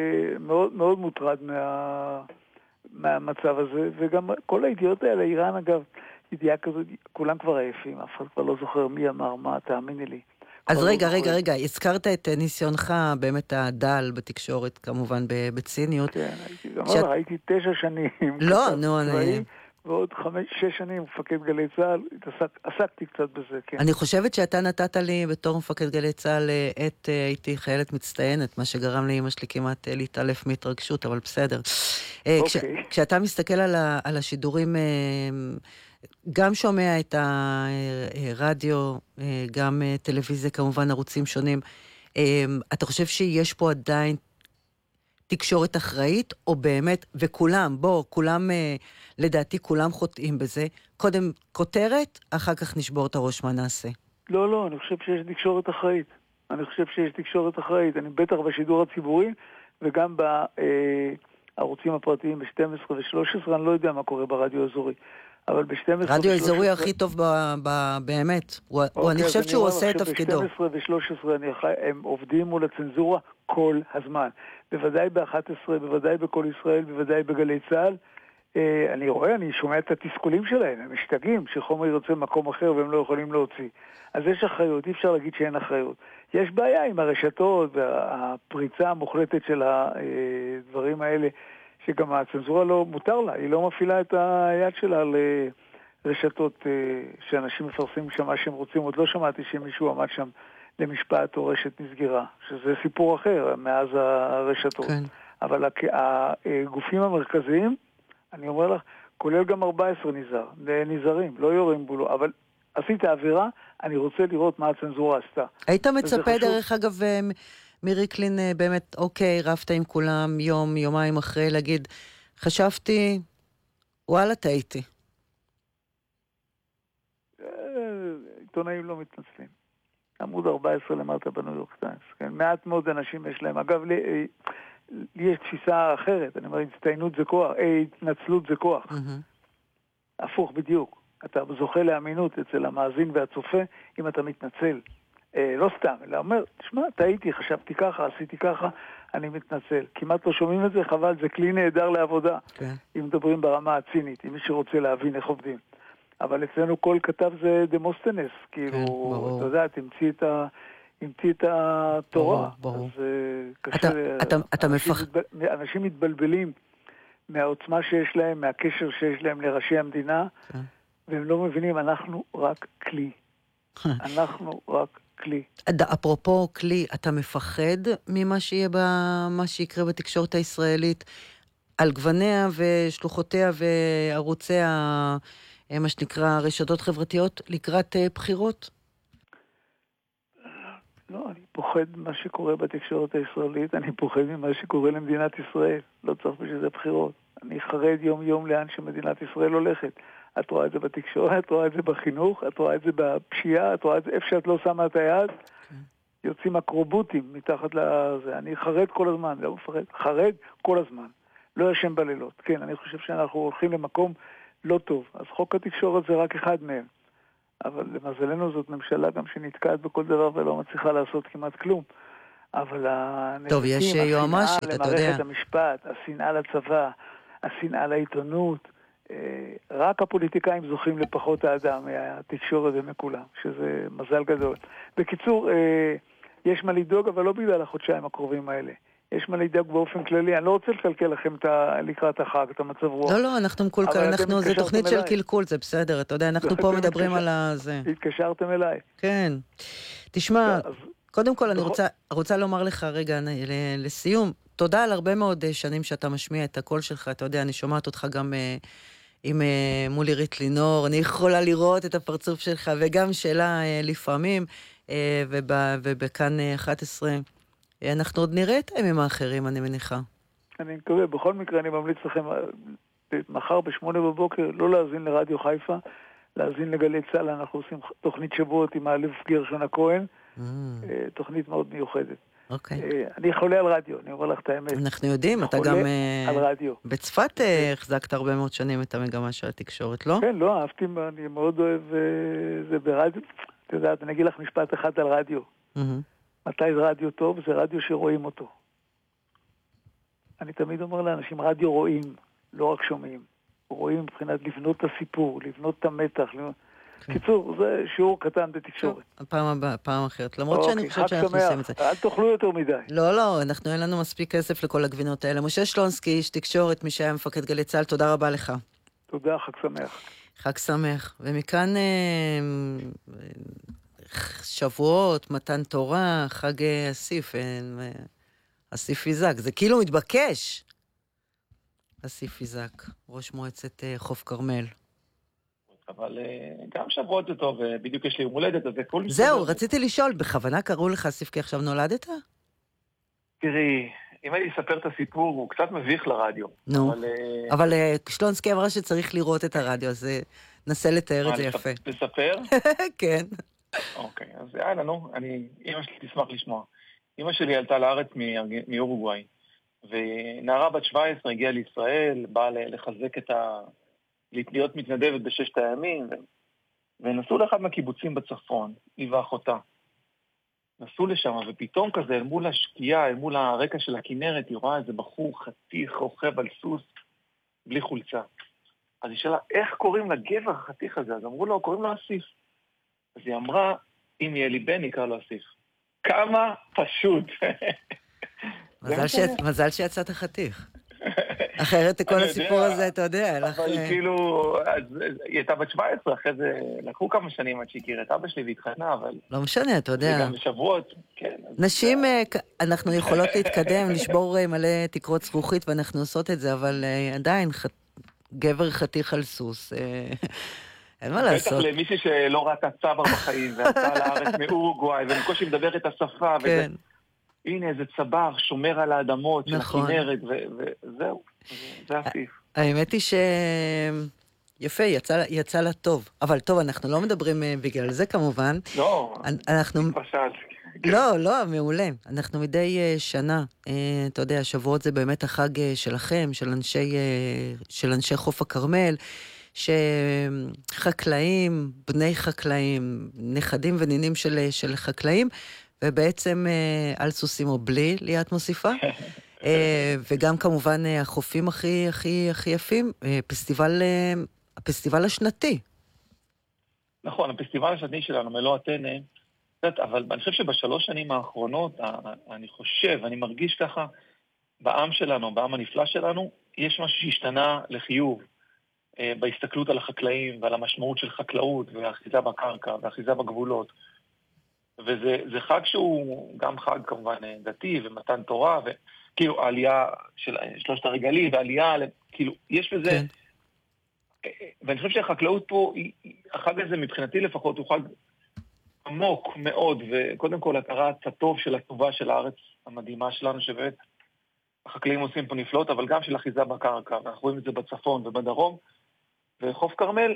מאוד, מאוד מוטרד מה, מהמצב הזה, וגם כל הידיעות האלה, איראן אגב, ידיעה כזאת, כולם כבר עייפים, אף אחד כבר לא זוכר מי אמר מה, תאמיני לי. אז רגע, לא רגע, רגע, הזכרת את ניסיונך, באמת הדל בתקשורת, כמובן בציניות. כן, הייתי, גם שאת... הייתי תשע שנים. לא, נו, אני... ועוד חמש, שש שנים מפקד גלי צהל, התעסק, עסקתי קצת בזה, כן. אני חושבת שאתה נתת לי בתור מפקד גלי צהל, את הייתי חיילת מצטיינת, מה שגרם לאמא שלי כמעט להתעלף מהתרגשות, אבל בסדר. אוקיי. כש, כשאתה מסתכל על, ה, על השידורים, גם שומע את הרדיו, גם טלוויזיה, כמובן ערוצים שונים, אתה חושב שיש פה עדיין תקשורת אחראית, או באמת, וכולם, בוא, כולם, לדעתי, כולם חוטאים בזה, קודם כותרת, אחר כך נשבור את הראש מה נעשה. לא, לא, אני חושב שיש תקשורת אחראית. אני חושב שיש תקשורת אחראית. אני בטח בשידור הציבורי, וגם בערוצים הפרטיים ב-שתים עשרה ו-שלוש עשרה, אני לא יודע מה קורה ברדיו האזורי. אבל ב-שתים עשרה... רדיו האזורי הכי טוב באמת. אני חושב שהוא עושה את תפקידו. ב-שתים עשרה ו-שלוש עשרה הם עובדים מול הצנזורה כל הזמן. בוודאי ב-אחת עשרה, בוודאי בכל ישראל, בוודאי בגלי צהל. אני רואה, אני שומע את התסכולים שלהם. הם משתגעים שחומר יוצא מקום אחר והם לא יכולים להוציא. אז יש אחריות, אי אפשר להגיד שאין אחריות. יש בעיה עם הרשתות והפריצה המוחלטת של הדברים האלה, שגם הצנזורה לא מותר לה, היא לא מפעילה את היד שלה לרשתות שאנשים מפרסמים שם מה שהם רוצים. עוד לא שמעתי שמישהו עמד שם למשפט או רשת נסגרה, שזה סיפור אחר מאז הרשתות. כן. אבל הגופים המרכזיים, אני אומר לך, כולל גם ארבע עשרה נזהר, נזהרים, לא יורים בולו, אבל עשית עבירה, אני רוצה לראות מה הצנזורה עשתה. היית מצפה דרך אגב... מריקלין באמת, אוקיי, רפת עם כולם יום, יומיים אחרי, להגיד, חשבתי, וואלה, טעיתי. עיתונאים לא מתנצלים. עמוד ארבע עשרה למטה בניו יורק טיימס. כן? מעט מאוד אנשים יש להם. אגב, לי, לי יש תפיסה אחרת. אני אומר, הצטיינות זה כוח, אי, התנצלות זה כוח. Mm-hmm. הפוך בדיוק. אתה זוכה לאמינות אצל המאזין והצופה, אם אתה מתנצל. אה, לא סתם, אלא אומר, תשמע, טעיתי, חשבתי ככה, עשיתי ככה, אני מתנצל. כמעט לא שומעים את זה, חבל, זה כלי נהדר לעבודה. כן. אם מדברים ברמה הצינית, אם מי שרוצה להבין איך עובדים. אבל אצלנו כל כתב זה דמוסטנס, כאילו, כן, אתה יודע, תמציא את ה... המציא את התורה. ברור, ברור. אז קשה... אתה, אתה, אתה אנשים, מפח... מתבל... אנשים מתבלבלים מהעוצמה שיש להם, מהקשר שיש להם לראשי המדינה, כן. והם לא מבינים, אנחנו רק כלי. אנחנו רק כלי. אפרופו כלי, אתה מפחד ממה שיהיה במה שיקרה בתקשורת הישראלית, על גווניה ושלוחותיה וערוציה, מה שנקרא רשתות חברתיות, לקראת בחירות? לא, אני פוחד מה שקורה בתקשורת הישראלית, אני פוחד ממה שקורה למדינת ישראל. לא צריך בשביל זה בחירות. אני חרד יום יום לאן שמדינת ישראל הולכת. את רואה את זה בתקשורת, את רואה את זה בחינוך, את רואה את זה בפשיעה, את רואה את זה איפה שאת לא שמה את היד, יוצאים אקרובוטים מתחת לזה. אני חרד כל הזמן, לא מפחד, חרד כל הזמן. לא ישן בלילות. כן, אני חושב שאנחנו הולכים למקום לא טוב. אז חוק התקשורת זה רק אחד מהם. אבל למזלנו זאת ממשלה גם שנתקעת בכל דבר ולא מצליחה לעשות כמעט כלום. אבל טוב, יש יועמ"שית, אתה יודע. למערכת המשפט, השנאה לצבא, השנאה לעיתונות, רק הפוליטיקאים זוכים לפחות האדם מהתקשורת ומכולם, שזה מזל גדול. בקיצור, יש מה לדאוג, אבל לא בגלל החודשיים הקרובים האלה. יש מה לדאוג באופן כללי. אני לא רוצה לקלקל לכם את לקראת החג, את המצב רוח. לא, לא, אנחנו מקולקל, אנחנו, זה תוכנית של קלקול, זה בסדר, אתה יודע, אנחנו פה מדברים על זה. התקשרתם אליי. כן. תשמע, קודם כל אני רוצה, רוצה לומר לך רגע לסיום, תודה על הרבה מאוד שנים שאתה משמיע את הקול שלך, אתה יודע, אני שומעת אותך גם עם מולי ריט לינור, אני יכולה לראות את הפרצוף שלך, וגם שאלה לפעמים, ובכאן אחת עשרה, אנחנו עוד נראה את הימים האחרים, אני מניחה. אני מקווה, בכל מקרה אני ממליץ לכם, מחר בשמונה בבוקר, לא להאזין לרדיו חיפה, להאזין לגלי צהל, אנחנו עושים תוכנית שבועות עם האלוף גרשון הכהן, תוכנית מאוד מיוחדת. אוקיי. אני חולה על רדיו, אני אומר לך את האמת. אנחנו יודעים, אתה גם על רדיו. בצפת החזקת הרבה מאוד שנים את המגמה של התקשורת, לא? כן, לא, אהבתי, אני מאוד אוהב זה ברדיו. אתה יודעת, אני אגיד לך משפט אחד על רדיו. מתי זה רדיו טוב? זה רדיו שרואים אותו. אני תמיד אומר לאנשים, רדיו רואים, לא רק שומעים. רואים מבחינת לבנות את הסיפור, לבנות את המתח. קיצור, זה שיעור קטן בתקשורת. פעם הבאה, פעם אחרת. למרות שאני חושבת שאנחנו עושים את זה. אל תאכלו יותר מדי. לא, לא, אנחנו אין לנו מספיק כסף לכל הגבינות האלה. משה שלונסקי, איש תקשורת, מי שהיה מפקד גלי צהל, תודה רבה לך. תודה, חג שמח. חג שמח. ומכאן שבועות, מתן תורה, חג אסיף, אסיף איזק. זה כאילו מתבקש. אסיף איזק, ראש מועצת חוף כרמל. אבל גם שבועות זה טוב, בדיוק יש לי יום הולדת, אז זה כל... זהו, רציתי לשאול, בכוונה קראו לך אסיף כי עכשיו נולדת? תראי, אם אני אספר את הסיפור, הוא קצת מביך לרדיו. נו, אבל שלונסקי אמרה שצריך לראות את הרדיו, אז נסה לתאר את זה יפה. לספר? כן. אוקיי, אז יאללה, נו, אמא שלי תשמח לשמוע. אמא שלי עלתה לארץ מאורוגוואי, ונערה בת שבע עשרה הגיעה לישראל, באה לחזק את ה... להיות מתנדבת בששת הימים, ונסעו לאחד מהקיבוצים בצפון, היא ואחותה. נסעו לשם, ופתאום כזה, אל מול השקיעה, אל מול הרקע של הכינרת, היא רואה איזה בחור חתיך, רוכב על סוס, בלי חולצה. אז היא שאלה, איך קוראים לגבר החתיך הזה? אז אמרו לו, קוראים לו אסיף. אז היא אמרה, אם יהיה לי בן, יקרא לו אסיף. כמה פשוט. מזל שיצאת חתיך. אחרת כל הסיפור הזה, אתה יודע. אבל כאילו, היא הייתה בת שבע עשרה, אחרי זה לקחו כמה שנים עד שהכיר את אבא שלי והתחתנה, אבל... לא משנה, אתה יודע. וגם בשבועות, כן. נשים, אנחנו יכולות להתקדם, לשבור מלא תקרות זכוכית, ואנחנו עושות את זה, אבל עדיין, גבר חתיך על סוס, אין מה לעשות. בטח למישהי שלא ראתה צבר בחיים, ועלתה לארץ מאורוגוואי, ומקושי מדבר את השפה, וזה... הנה איזה צבר, שומר על האדמות של הכינרת, וזהו, זה אסיף. האמת היא ש... יפה, יצא לה טוב. אבל טוב, אנחנו לא מדברים בגלל זה כמובן. לא, פשט. לא, לא, מעולה. אנחנו מדי שנה, אתה יודע, שבועות זה באמת החג שלכם, של אנשי חוף הכרמל, שחקלאים, בני חקלאים, נכדים ונינים של חקלאים, ובעצם על סוסים או בלי, ליאת מוסיפה. וגם כמובן החופים הכי הכי הכי יפים, פסטיבל, הפסטיבל השנתי. נכון, הפסטיבל השנתי שלנו, מלוא הטנא, אבל אני חושב שבשלוש שנים האחרונות, אני חושב, אני מרגיש ככה, בעם שלנו, בעם הנפלא שלנו, יש משהו שהשתנה לחיוב, בהסתכלות על החקלאים ועל המשמעות של חקלאות, והאחיזה בקרקע, והאחיזה בגבולות. וזה זה חג שהוא גם חג כמובן דתי ומתן תורה, וכאילו העלייה של שלושת הרגלים, והעלייה, כאילו, יש בזה, כן. ואני חושב שהחקלאות פה, החג הזה מבחינתי לפחות הוא חג עמוק מאוד, וקודם כל הכרת הטוב של הטובה של הארץ המדהימה שלנו, שבאמת החקלאים עושים פה נפלאות, אבל גם של אחיזה בקרקע, ואנחנו רואים את זה בצפון ובדרום, וחוף כרמל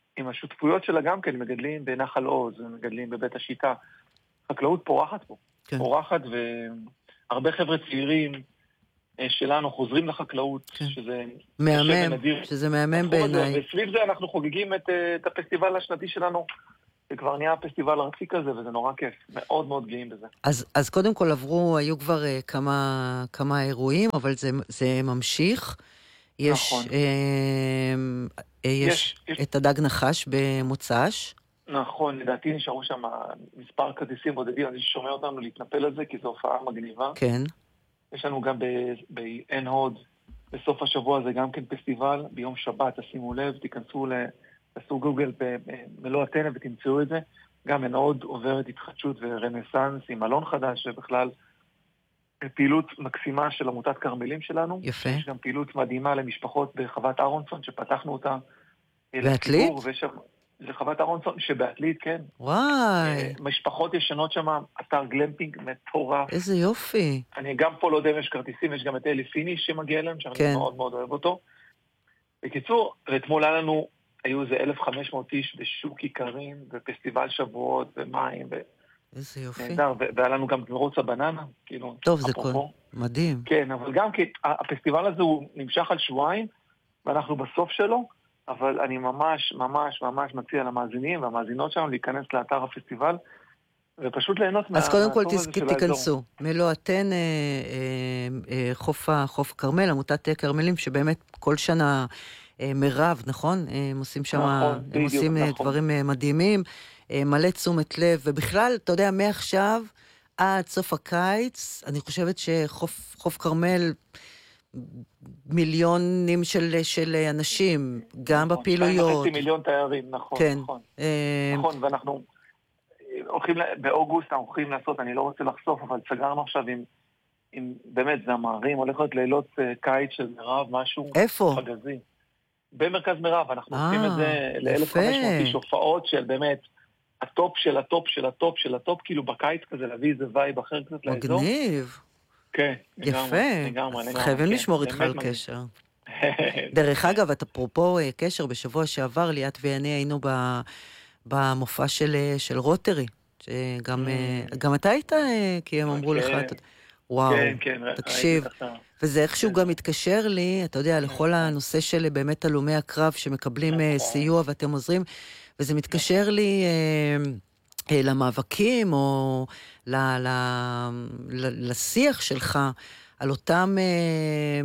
עם השותפויות שלה גם כן, מגדלים בנחל עוז, מגדלים בבית השיטה. חקלאות פורחת פה. כן. פורחת, והרבה חבר'ה צעירים שלנו חוזרים לחקלאות, כן. שזה... מהמם, שזה מהמם בעיניי. וסביב זה אנחנו חוגגים את, את הפסטיבל השנתי שלנו, זה כבר נהיה פסטיבל ארצי כזה, וזה נורא כיף. מאוד מאוד גאים בזה. אז, אז קודם כל עברו, היו כבר uh, כמה, כמה אירועים, אבל זה, זה ממשיך. יש, נכון. Uh, יש, יש את הדג נחש במוצ"ש. נכון, לדעתי נשארו שם מספר כרטיסים בודדים, אני שומע אותנו להתנפל על זה, כי זו הופעה מגניבה. כן. יש לנו גם בעין הוד, בסוף השבוע זה גם כן פסטיבל, ביום שבת, תשימו לב, תיכנסו ל... תעשו גוגל במלוא הטנא ותמצאו את זה. גם עין הוד עוברת התחדשות ורנסנס עם מלון חדש, ובכלל פעילות מקסימה של עמותת כרמלים שלנו. יפה. יש גם פעילות מדהימה למשפחות בחוות אהרונסון, שפתחנו אותה. באתלית? זה חוות אהרונסון שבאתלית, כן. וואי. משפחות ישנות שם, אתר גלמפינג מטורף. איזה יופי. אני גם פה לא יודע אם יש כרטיסים, יש גם את אלי פיניש שמגיע להם, שאני כן. מאוד מאוד אוהב אותו. בקיצור, ואתמול היה לנו, היו איזה אלף וחמש מאות איש בשוק עיקרים, בפסטיבל שבועות, ומים, ו... איזה יופי. נהדר, והיה לנו גם מרוץ הבננה, כאילו. טוב, זה כל... מדהים. כן, אבל גם כי הפסטיבל הזה הוא נמשך על שבועיים, ואנחנו בסוף שלו, אבל אני ממש, ממש, ממש מציע למאזינים והמאזינות שלנו להיכנס לאתר הפסטיבל, ופשוט ליהנות מה... אז קודם כל תיכנסו. מלוא הטנא, חוף הכרמל, עמותת כרמלים, שבאמת כל שנה מרב, נכון? הם עושים שם, הם עושים דברים מדהימים, מלא תשומת לב, ובכלל, אתה יודע, מעכשיו עד סוף הקיץ, אני חושבת שחוף כרמל... מיליונים של, של אנשים, גם נכון, בפעילויות. חצי מיליון תיירים, נכון, כן. נכון. אה... נכון, ואנחנו הולכים, באוגוסט אנחנו הולכים לעשות, אני לא רוצה לחשוף, אבל סגרנו עכשיו עם, עם באמת זמרים, הולך להיות לילות קיץ של מרב, משהו איפה? חגזי. במרכז מרב, אנחנו 아, עושים את זה ל-אלף וחמש מאות איש הופעות של באמת, הטופ של הטופ של הטופ של הטופ, כאילו בקיץ כזה להביא איזה וייב אחר קצת לאזור. מגניב. כן, יפה, אז חייבים לשמור איתך על קשר. דרך אגב, את אפרופו קשר, בשבוע שעבר ליאת ואני היינו במופע של רוטרי, שגם אתה היית, כי הם אמרו לך, וואו, תקשיב, וזה איכשהו גם מתקשר לי, אתה יודע, לכל הנושא של באמת הלומי הקרב שמקבלים סיוע ואתם עוזרים, וזה מתקשר לי... למאבקים או ל, ל, ל, לשיח שלך על אותם אה,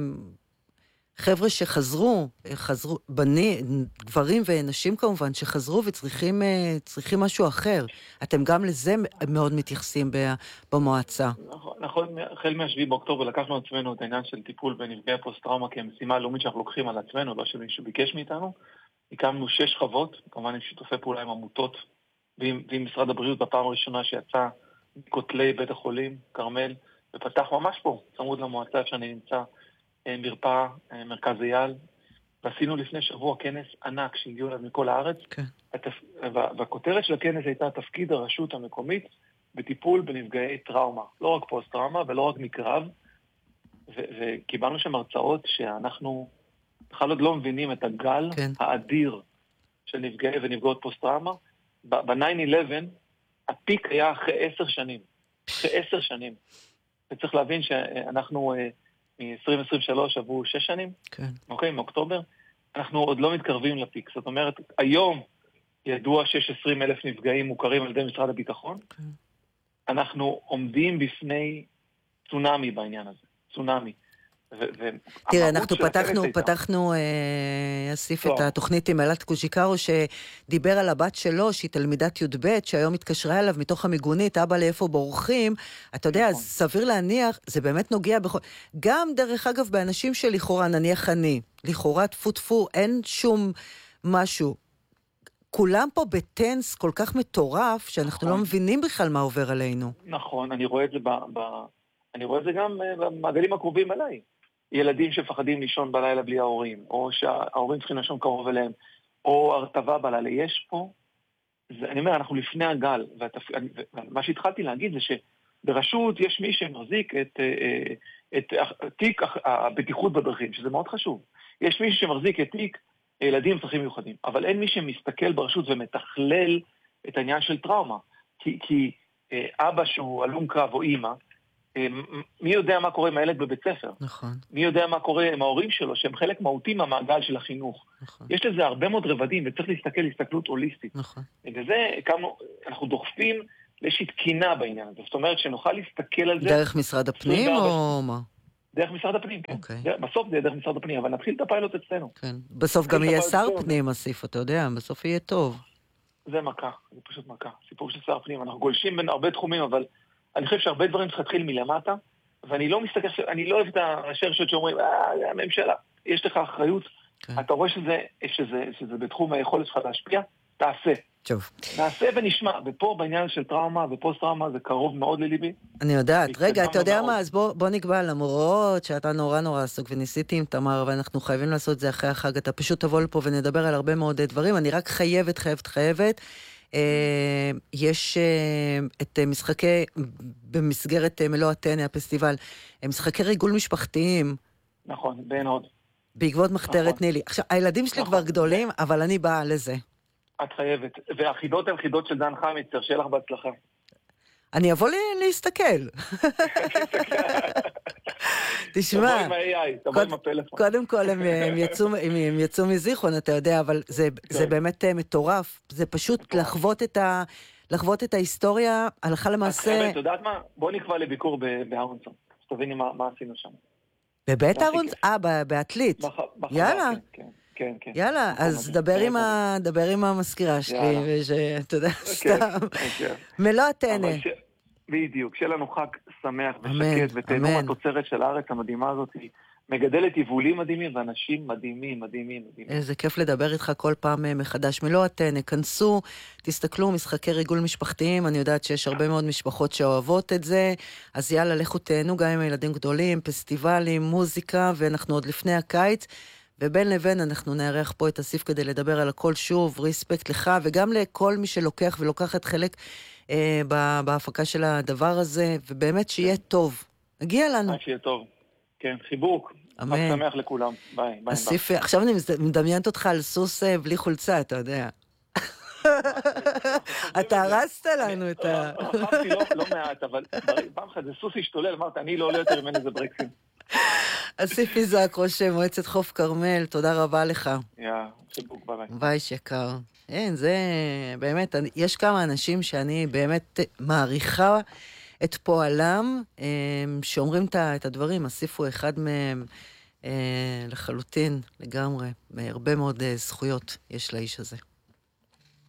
חבר'ה שחזרו, חזרו, בני, גברים ונשים כמובן, שחזרו וצריכים אה, צריכים משהו אחר. אתם גם לזה מאוד מתייחסים במועצה. נכון, נכון, החל מהשביעי באוקטובר לקחנו עצמנו את העניין של טיפול בנפגעי פוסט-טראומה כמשימה הלאומית שאנחנו לוקחים על עצמנו, לא שמישהו ביקש מאיתנו. הקמנו שש חוות, כמובן עם שיתופי פעולה עם עמותות, ועם, ועם משרד הבריאות בפעם הראשונה שיצא מכותלי בית החולים, כרמל, ופתח ממש פה, צמוד למועצה שאני נמצא, מרפאה, מרכז אייל, ועשינו לפני שבוע כנס ענק שהגיעו אליו מכל הארץ, okay. התפ... והכותרת של הכנס הייתה תפקיד הרשות המקומית בטיפול בנפגעי טראומה, לא רק פוסט-טראומה ולא רק מקרב, ו... וקיבלנו שם הרצאות שאנחנו בכלל עוד לא מבינים את הגל okay. האדיר של נפגעי ונפגעות פוסט-טראומה, ב-תשע אחת עשרה, הפיק היה אחרי עשר שנים. אחרי עשר שנים. וצריך להבין שאנחנו מ-עשרים עשרים ושלוש עברו שש שנים. כן. אוקיי, מאוקטובר. אנחנו עוד לא מתקרבים לפיק. זאת אומרת, היום ידוע שיש עשרים אלף נפגעים מוכרים על ידי משרד הביטחון. כן. אנחנו עומדים בפני צונאמי בעניין הזה. צונאמי. תראה, אנחנו פתחנו, פתחנו, אסיף את התוכנית עם אלת קוז'יקרו, שדיבר על הבת שלו, שהיא תלמידת י' ב', שהיום התקשרה אליו מתוך המיגונית, אבא לאיפה בורחים, אתה יודע, סביר להניח, זה באמת נוגע בכל... גם דרך אגב, באנשים שלכאורה, נניח אני, לכאורה תפו-תפו, אין שום משהו. כולם פה בטנס כל כך מטורף, שאנחנו לא מבינים בכלל מה עובר עלינו. נכון, אני רואה את זה ב... אני רואה את זה גם במעגלים הקרובים אליי. ילדים שפחדים לישון בלילה בלי ההורים, או שההורים צריכים לישון קרוב אליהם, או הרטבה בלילה. יש פה, זה, אני אומר, אנחנו לפני הגל, ומה שהתחלתי להגיד זה שברשות יש מי שמחזיק את, את, את תיק הבטיחות בדרכים, שזה מאוד חשוב. יש מי שמחזיק את תיק ילדים עם צרכים מיוחדים, אבל אין מי שמסתכל ברשות ומתכלל את העניין של טראומה. כי, כי אה, אבא שהוא הלום קרב או אמא, אה, מי יודע מה קורה עם הילד בבית ספר? נכון. מי יודע מה קורה עם ההורים שלו, שהם חלק מהותי מהמעגל של החינוך. נכון. יש לזה הרבה מאוד רבדים, וצריך להסתכל הסתכלות הוליסטית. נכון. וזה, כמה, אנחנו דוחפים לאיזושהי תקינה בעניין הזה. זאת אומרת, שנוכל להסתכל על זה... דרך משרד הפנים או מה? דרך משרד הפנים, כן. Okay. בסוף זה דרך משרד הפנים, אבל נתחיל את הפיילוט אצלנו. כן. בסוף גם יהיה שר פנים, אסיף, אתה יודע, בסוף יהיה טוב. זה מכה, זה פשוט מכה. סיפור של שר פנים, אנחנו גולשים בין הרבה תחומים, אבל אני חושב שהרבה דברים צריך להתחיל מלמטה, ואני לא מסתכל, אני לא אוהב את הראשי רשויות שאומרים, אה, זה הממשלה, יש לך אחריות, okay. אתה רואה שזה, שזה, שזה בתחום היכולת שלך להשפיע, תעשה. טוב. נעשה ונשמע, ופה בעניין של טראומה ופוסט טראומה זה קרוב מאוד לליבי. אני יודעת, רגע, אתה יודע מה, אז בוא, בוא נקבע, למרות שאתה נורא נורא עסוק וניסיתי עם תמר, אבל אנחנו חייבים לעשות את זה אחרי החג, אתה פשוט תבוא לפה ונדבר על הרבה מאוד דברים, אני רק חייבת, חייבת, חייבת, אה, יש אה, את משחקי, במסגרת אה, מלוא אתנה, הפסטיבל, משחקי ריגול משפחתיים. נכון, בין עוד. בעקבות מחתרת נכון. נילי. עכשיו, הילדים שלי נכון. כבר גדולים, אבל אני באה לזה. את חייבת. והחידות הן חידות של דן חמיצר, שיהיה לך בהצלחה. אני אבוא לי להסתכל. תשמע, קודם כל הם יצאו מזיכרון, אתה יודע, אבל זה באמת מטורף. זה פשוט לחוות את ההיסטוריה הלכה למעשה. את יודעת מה? בוא נקבע לביקור בארונסון. שתביני מה עשינו שם. בבית ארונסון? אה, בעתלית. יאללה. כן, כן. יאללה, אז דבר עם המזכירה שלי, ושאתה יודע, סתם. מלוא אתנה. בדיוק, שיהיה לנו חג שמח ושקט, ותהנו מהתוצרת של הארץ המדהימה הזאת, מגדלת יבולים מדהימים, ואנשים מדהימים, מדהימים, מדהימים. איזה כיף לדבר איתך כל פעם מחדש. מלוא אתנה, כנסו, תסתכלו, משחקי ריגול משפחתיים, אני יודעת שיש הרבה מאוד משפחות שאוהבות את זה, אז יאללה, לכו תהנו גם עם ילדים גדולים, פסטיבלים, מוזיקה, ואנחנו עוד לפני הקיץ, ובין לבין אנחנו נערך פה את אסיף כדי לדבר על הכל שוב, ריספקט לך, וגם לכל מי שלוקח ולוקחת חלק אה, בהפקה של הדבר הזה, ובאמת שיהיה טוב. הגיע לנו. שיהיה טוב. כן, חיבוק. אמן. חג שמח לכולם. ביי. ביי. אסיף, ביי. עכשיו אני מדמיינת אותך על סוס בלי חולצה, אתה יודע. אתה הרסת לנו את ה... רחבתי לא מעט, אבל פעם אחת זה סוס השתולל, אמרת, אני לא עולה יותר ממני איזה ברקסים. אסיף איזק, ראש מועצת חוף כרמל, תודה רבה לך. יא, חיבוק, ביי. ביי שיקר. אין, זה באמת, יש כמה אנשים שאני באמת מעריכה את פועלם, שאומרים את הדברים, אסיף הוא אחד מהם לחלוטין, לגמרי, הרבה מאוד זכויות יש לאיש הזה.